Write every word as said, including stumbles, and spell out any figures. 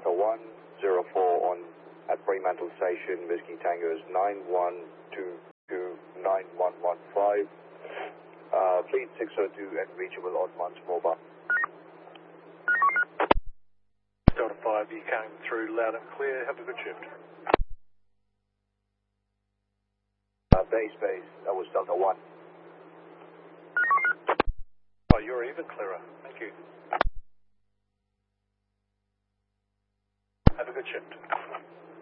Delta one zero four on at Fremantle Station, Whiskey Tango is nine one two two nine one one five. Uh, Fleet six oh two and reachable on Mons Mobile. Delta five, you came through loud and clear. Have a good shift. Uh, base, base. That was Delta one. Oh, you're even clearer. Thank you. Have a good shift.